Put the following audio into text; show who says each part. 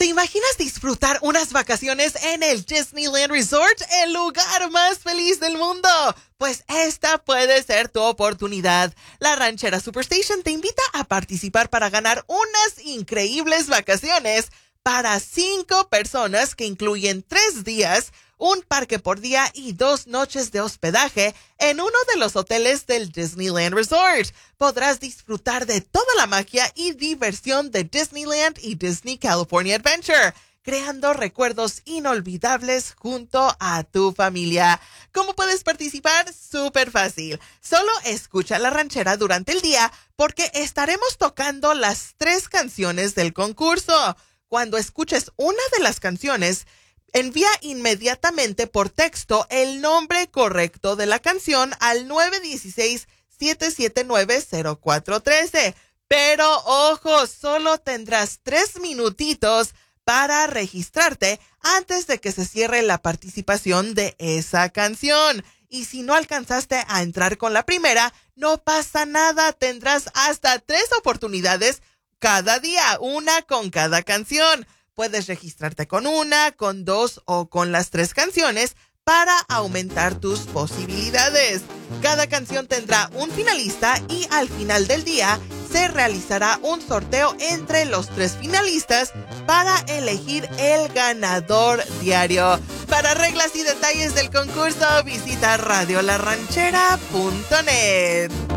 Speaker 1: ¿Te imaginas disfrutar unas vacaciones en el Disneyland Resort, el lugar más feliz del mundo? Pues esta puede ser tu oportunidad. La Ranchera Superstation te invita a participar para ganar unas increíbles vacaciones para 5 personas que incluyen 3 días, un parque por día y 2 noches de hospedaje en uno de los hoteles del Disneyland Resort. Podrás disfrutar de toda la magia y diversión de Disneyland y Disney California Adventure, creando recuerdos inolvidables junto a tu familia. ¿Cómo puedes participar? Súper fácil. Solo escucha La Ranchera durante el día porque estaremos tocando las 3 canciones del concurso. Cuando escuches una de las canciones, envía inmediatamente por texto el nombre correcto de la canción al 916-779-0413. Pero ojo, solo tendrás 3 minutitos para registrarte antes de que se cierre la participación de esa canción. Y si no alcanzaste a entrar con la primera, no pasa nada. Tendrás hasta 3 oportunidades cada día, una con cada canción. Puedes registrarte con una, con 2 o con las 3 canciones para aumentar tus posibilidades. Cada canción tendrá un finalista y al final del día se realizará un sorteo entre los 3 finalistas para elegir el ganador diario. Para reglas y detalles del concurso, visita radiolaranchera.net.